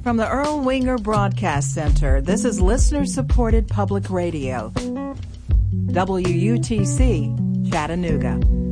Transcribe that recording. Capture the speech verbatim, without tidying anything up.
From the Earl Winger Broadcast Center, this is listener-supported public radio. W U T C, Chattanooga.